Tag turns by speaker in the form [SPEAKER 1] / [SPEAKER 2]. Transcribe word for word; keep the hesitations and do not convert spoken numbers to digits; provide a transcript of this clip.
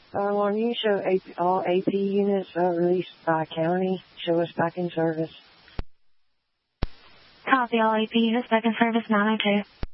[SPEAKER 1] Uh, when you show A P, all A P units uh, released by county, show us back in service.
[SPEAKER 2] Copy, all A P units back in service nine oh two.